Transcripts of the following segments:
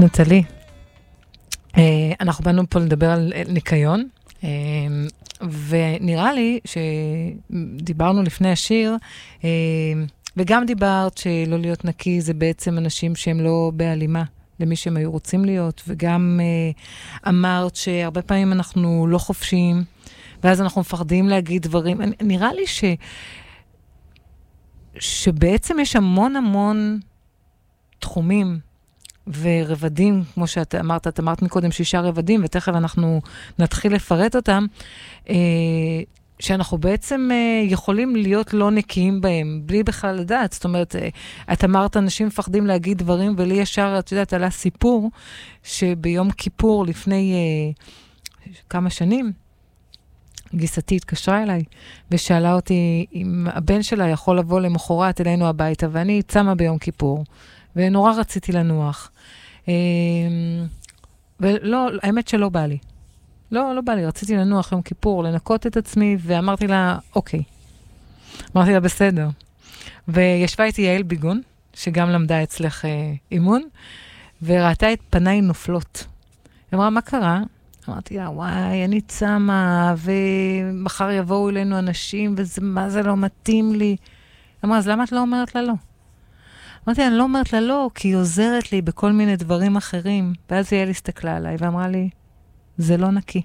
נטלי, אנחנו באנו פה לדבר על ניקיון, ונראה לי שדיברנו לפני השיר, וגם דיברת שלא להיות נקי זה בעצם אנשים שהם לא בהלימה למי שהם היו רוצים להיות, וגם אמרת שהרבה פעמים אנחנו לא חופשיים, ואז אנחנו מפחדים להגיד דברים. נראה לי שבעצם יש המון המון תחומים ורבדים, כמו שאת אמרת, את אמרת מקודם 6 רבדים, ותכף אנחנו נתחיל לפרט אותם, שאנחנו בעצם יכולים להיות לא נקיים בהם, בלי בכלל לדעת. זאת אומרת, את אמרת, אנשים מפחדים להגיד דברים, ולי ישר, את יודעת, עלה סיפור, שביום כיפור לפני כמה שנים, גיסתי התקשרה אליי, ושאלה אותי אם הבן שלה יכול לבוא למחרת אלינו הביתה, ואני צמה ביום כיפור, ונורא רציתי לנוח. ולא, האמת שלא בא לי. לא בא לי, רציתי לנוח יום כיפור, לנקות את עצמי, ואמרתי לה, אוקיי. אמרתי לה, בסדר. וישבה איתי יעל ביגון, שגם למדה אצלך אימון, וראתה את פניי נופלות. היא אמרה, מה קרה? אמרתי לה, וואי, אני צמה, ומחר יבואו אלינו אנשים, ומה זה לא מתאים לי. אמרה, אז למה את לא אומרת לה לא? אמרתי, אני לא אומרת לה לא, כי היא עוזרת לי בכל מיני דברים אחרים. ואז יעל הסתכלה עליי ואמרה לי, זה לא נקי.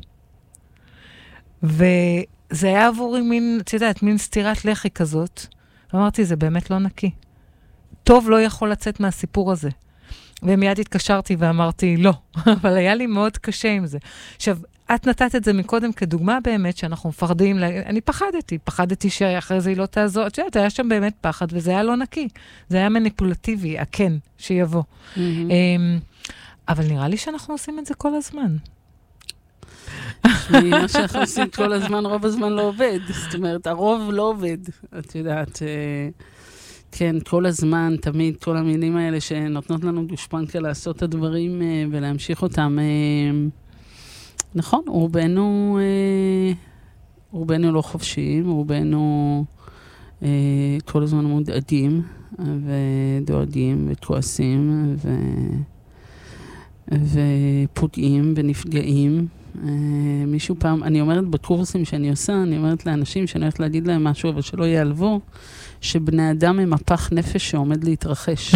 וזה היה עבורי מין, את יודעת, מין סתירת לחי כזאת. ואמרתי, זה באמת לא נקי. טוב לא יכול לצאת מהסיפור הזה. ומיד התקשרתי ואמרתי, לא. אבל היה לי מאוד קשה עם זה. עכשיו, את נתת את זה מקודם כדוגמה באמת, שאנחנו מפחדים, אני פחדתי שאחרי זה היא לא תעזור. את יודעת, היה שם באמת פחד, וזה היה לא נקי. זה היה מניפולטיבי, הכן, שיבוא. אבל נראה לי שאנחנו עושים את זה כל הזמן. מה שאנחנו עושים כל הזמן, רוב הזמן לא עובד. זאת אומרת, הרוב לא עובד. את יודעת, כן, כל הזמן, תמיד, כל המילים האלה שנותנות לנו גושפנקה לעשות את הדברים ולהמשיך אותם. נכון, רובנו לא חופשיים, רובנו כל הזמן מודאגים ודואגים וכועסים ופוגעים ונפגעים. מישהו פעם, אני אומרת בקורסים שאני עושה, אני אומרת לאנשים שאני הולכת להגיד להם משהו, אבל שלא ייעלבו, שבני אדם הם מפח נפש שעומד להתרחש.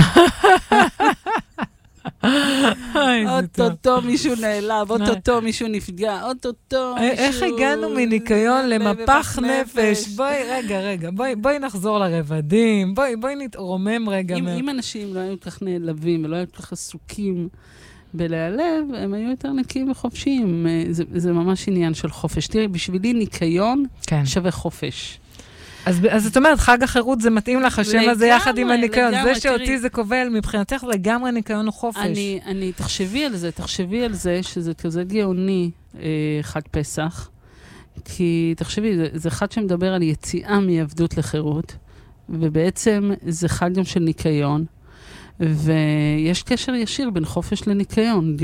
אוטוטו מישהו נעלב, אוטוטו מישהו נפגע, אוטוטו מישהו... איך הגענו מניקיון למפח נפש? בואי, רגע, בואי נחזור לרבדים, בואי נתרומם רגע. אם אנשים לא היו כך נעלבים ולא היו כך עסוקים בלהלב, הם היו יותר נקיים וחופשיים. זה ממש עניין של חופש. תראי, בשבילי ניקיון שווה חופש. אז את אומרת, חג החירות זה מתאים לך, השם הזה יחד עם הניקיון. זה שאותי זה קובל, מבחינתך לגמרי ניקיון הוא חופש. תחשבי על זה שזה כזה גאוני חג פסח, כי תחשבי, זה חג שמדבר על יציאה מעבדות לחירות, ובעצם זה חג גם של ניקיון, ויש קשר ישיר בין חופש לניקיון,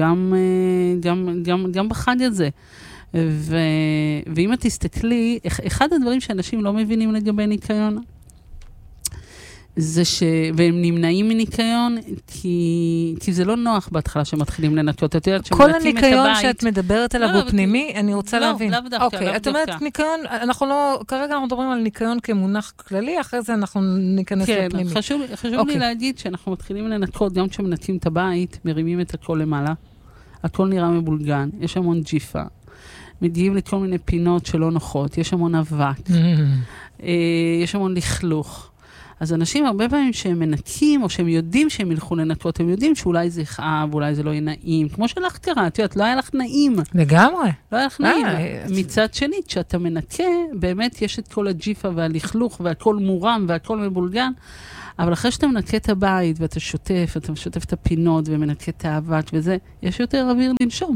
גם בחג הזה. ואם את תסתכלי, אחד הדברים שאנשים לא מבינים לגבי ניקיון, זה והם נמנעים מניקיון, כי זה לא נוח בהתחלה שמתחילים לנקות. את יודעת, כל הניקיון שאת מדברת עליו הוא פנימי, אני רוצה להבין. לאו דווקא. אוקיי, את אומרת ניקיון, אנחנו לא, כרגע אנחנו מדברים על ניקיון כמונח כללי, אחרי זה אנחנו ניכנס לפנימי. כן, חשוב לי להגיד שאנחנו מתחילים לנקות, גם כשמנקים את הבית, מרימים את הכל למעלה, הכל נראה מבולגן, יש המון ג'יפה. מגיעים לכל מיני פינות שלא נוחות, יש המון אבק, יש המון לכלוך. אז אנשים הרבה פעמים שהם מנקים, או שהם יודעים שהם ילכו לנקות, הם יודעים שאולי זה יכאב, אולי זה לא יהיה נעים. כמו שלך קרה, את יודעת, לא היה לך נעים. לגמרי. לא היה לך נעים. מצד שני, כשאתה מנקה, באמת יש את כל הג'יפה והלכלוך, והכל מורם, והכל מבולגן, אבל אחרי שאתה מנקה את הבית, ואתה שוטף, אתה שוטף את הפינות, ומנקה את האבק וזה, יש יותר אוויר לנשום.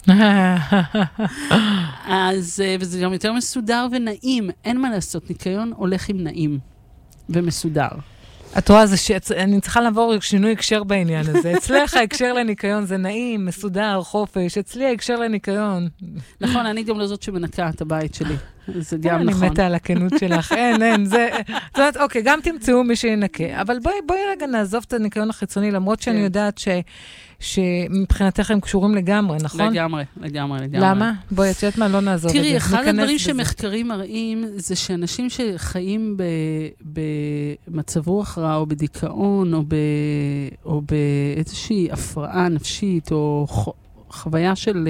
אז, וזה גם יותר מסודר ונעים. אין מה לעשות, ניקיון הולך עם נעים ומסודר. את רואה, אני צריכה לעבור שינוי הקשר בעניין הזה. אצלך ההקשר לניקיון זה נעים, מסודר, חופש. אצלי ההקשר לניקיון. נכון, אני גם לא זאת שמנקה את הבית שלי. זה גם נכון. אני מתה על הכנות שלך, אין, זה... זאת אומרת, אוקיי, גם תמצאו מי שינקה, אבל בואי רגע נעזוב את הניקיון החיצוני, למרות שאני יודעת שמבחינתך הם קשורים לגמרי, נכון? לגמרי. למה? בואי, את יודעת מה, לא נעזוב את זה. תראי, אחד הדברים שמחקרים מראים, זה שאנשים שחיים במצב רוח רע, או בדיכאון, או באיזושהי הפרעה נפשית, או חוויה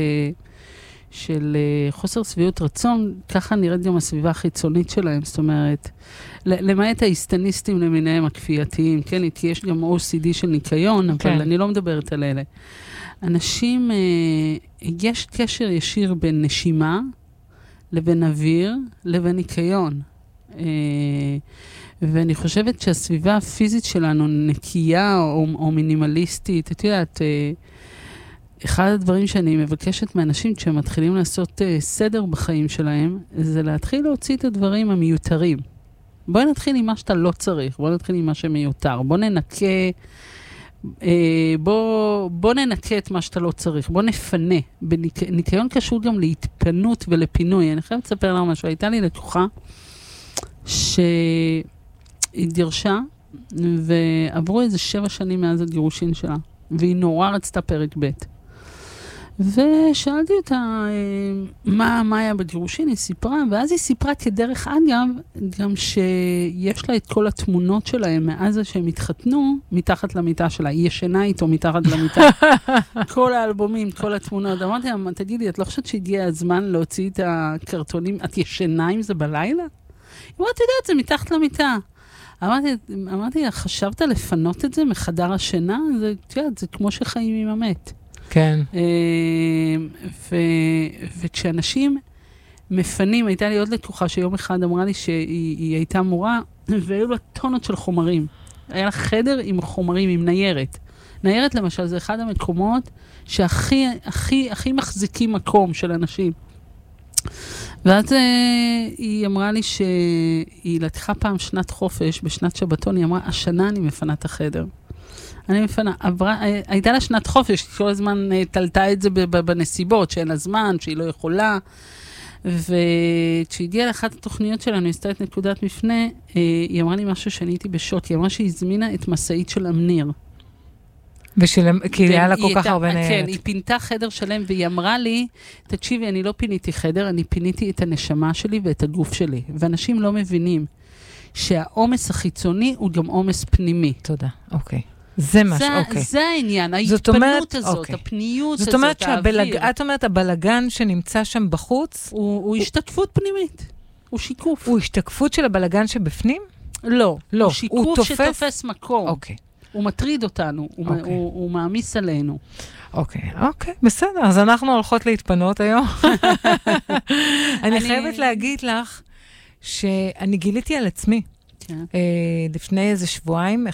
של חוסר סביעות רצון, ככה נראית גם הסביבה החיצונית שלהם, זאת אומרת, למעט ההיסטניסטים למיניהם הכפייתיים, כן, כי יש גם OCD של ניקיון, אבל אני לא מדברת על אלה. אנשים, יש קשר ישיר בין נשימה, לבין אוויר, לבין ניקיון. ואני חושבת שהסביבה הפיזית שלנו נקייה או מינימליסטית, את יודעת, אחד הדברים שאני מבקשת מאנשים כשהם מתחילים לעשות סדר בחיים שלהם, זה להתחיל להוציא את הדברים המיותרים. בואי נתחיל עם מה שאתה לא צריך, בואי נתחיל עם מה שמיותר, בוא ננקה, בוא ננקה את מה שאתה לא צריך, בוא נפנה. ניקיון קשור גם להתפנות ולפינוי. אני חייבת לספר לה משהו, הייתה לי לקוחה שהתגרשה, ועברו איזה 7 שנים מאז הגירושין שלה, והיא נורא רצתה פרק ב'. ושאלתי אותה מה היה בגירושין, היא סיפרה, ואז היא סיפרה כדרך אגב, גם שיש לה את כל התמונות שלהם מאז שהם התחתנו, מתחת למיטה שלה. היא ישנה איתו מתחת למיטה. כל האלבומים, כל התמונות. אמרתי לה, תגידי, את לא חושבת שהגיע הזמן להוציא את הקרטונים, את ישנה עם זה בלילה? היא אמרה, את יודעת, זה מתחת למיטה. אמרתי לה, חשבת לפנות את זה מחדר השינה? זה כמו שחיים עם המת. כן. וכשאנשים מפנים, הייתה לי עוד לקוחה שיום אחד אמרה לי שהיא הייתה מורה, והיו לה טונות של חומרים. היה לה חדר עם חומרים, עם ניירת. ניירת למשל, זה אחד המקומות שהכי מחזיקים מקום של אנשים. ואז היא אמרה לי שהיא לקחה פעם שנת חופש, בשנת שבתון, היא אמרה, השנה אני מפנה את החדר. אני מפנה, הייתה לה שנת חופש, כל הזמן תלתה את זה בנסיבות, שאין לה זמן, שהיא לא יכולה, וכשהגיעה לאחת התוכניות שלנו, היא עשתה את נקודת מפנה, היא אמרה לי משהו שאני הייתי בשוק, היא אמרה שהיא הזמינה את מסעית של אמניר. כי היה לה כל כך הרבה ניירת. כן, היא פינתה חדר שלם, והיא אמרה לי, תקשיבי, אני לא פיניתי חדר, אני פיניתי את הנשמה שלי ואת הגוף שלי, ואנשים לא מבינים שהעומס החיצוני הוא גם עומס פנימי. תודה, אוקיי. זה משהו, אוקיי. זה העניין, ההתפנות הזאת, הפניות הזאת, זאת אומרת את אומרת, הבלגן שנמצא שם בחוץ, הוא השתקפות פנימית, הוא שיקוף. הוא השתקפות של הבלגן שבפנים? לא, הוא שיקוף שתופס מקום. אוקיי. הוא מטריד אותנו, הוא מעמיס עלינו. אוקיי, בסדר, אז אנחנו הולכות להתפנות היום. אני חייבת להגיד לך, שאני גיליתי על עצמי. לפני איזה שבועיים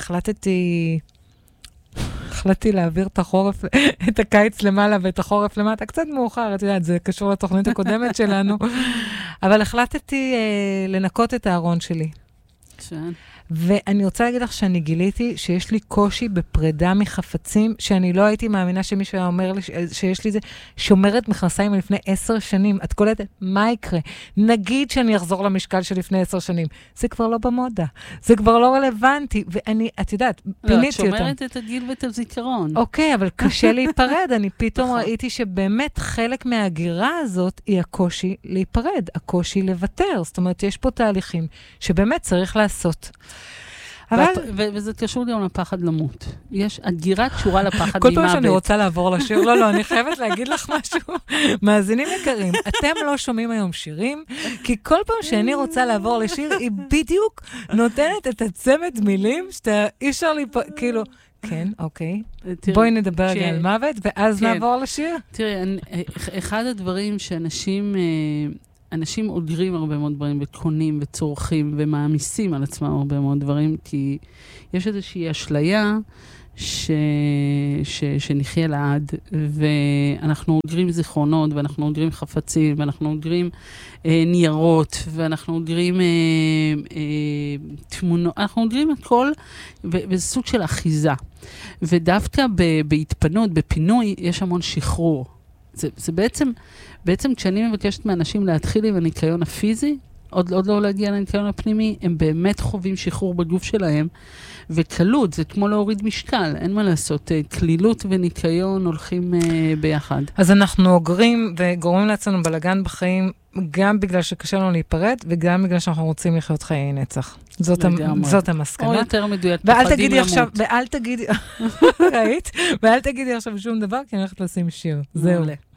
החלטתי להעביר את החורף, את הקיץ למעלה ואת החורף למטה, קצת מאוחר, את יודעת, זה קשור לתוכנית הקודמת שלנו, אבל החלטתי לנקות את הארון שלי. ואני רוצה להגיד לך שאני גיליתי שיש לי קושי בפרידה מחפצים, שאני לא הייתי מאמינה שמישהו היה אומר לי שיש לי זה, שומרת מכנסיים מלפני 10 שנים. את קולטת, מה יקרה? נגיד שאני אחזור למשקל של לפני 10 שנים. זה כבר לא במודה. זה כבר לא רלוונטי. ואני, את יודעת, פיניתי אותם. את שומרת את הגיל ואת הזיכרון. אוקיי, אבל קשה להיפרד. אני פתאום ראיתי שבאמת חלק מההגירה הזאת היא הקושי להיפרד, הקושי לוותר. זאת אומרת, יש פה תהליכים שבאמת צריך לעשות. וזה קשור גם לפחד למות. יש הגירה קשורה לפחד ממוות. כל פעם שאני רוצה לעבור לשיר, לא, אני חייבת להגיד לך משהו. מאזינים יקרים, אתם לא שומעים היום שירים, כי כל פעם שאני רוצה לעבור לשיר, היא בדיוק נותנת את הצמד מילים, שאתה אי אפשר כאילו, כן, אוקיי. בואי נדבר רגע על מוות, ואז נעבור לשיר. תראי, אחד הדברים אנשים אוגרים הרבה מאוד דברים, וקונים וצורכים, ומעמיסים על עצמם הרבה מאוד דברים, כי יש איזושהי אשליה שנחיה לעד, ואנחנו אוגרים זיכרונות, ואנחנו אוגרים חפצים, ואנחנו אוגרים ניירות, ואנחנו אוגרים תמונות, אנחנו אוגרים הכל, וזה סוג של אחיזה. ודווקא בהתפנות, בפינוי, יש המון שחרור. זה בעצם כשאני מבקשת מאנשים להתחיל עם הניקיון הפיזי, עוד לא להגיע לניקיון הפנימי, הם באמת חווים שחרור בגוף שלהם, וקלות, זה כמו להוריד משקל, אין מה לעשות, כלילות וניקיון הולכים ביחד. אז אנחנו אוגרים וגורמים לעצמנו בלגן בחיים, גם בגלל שקשה לנו להיפרד, וגם בגלל שאנחנו רוצים לחיות חיי נצח. זאת המסקנה. או יותר מדויק, פחדים למות. ואל תגידי עכשיו שום דבר, כי אני הולכת לשים שיר. זהו.